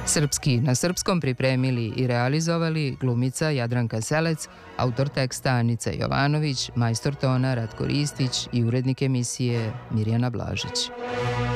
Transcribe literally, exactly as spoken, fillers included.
Srpski na srpskom pripremili i realizovali glumica Jadranka Selec, autor teksta Anica Jovanović, majstor tona Ratko Ristić i urednik emisije Mirjana Blažić.